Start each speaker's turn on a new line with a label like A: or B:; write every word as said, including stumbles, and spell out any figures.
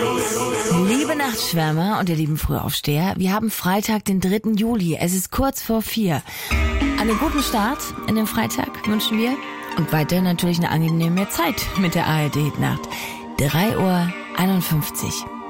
A: Liebe Nachtschwärmer und ihr lieben Frühaufsteher, wir haben Freitag, den dritten Juli. Es ist kurz vor vier. Einen guten Start in den Freitag wünschen wir. Und weiterhin natürlich eine angenehme Zeit mit der A R D-Nacht. drei Uhr einundfünfzig.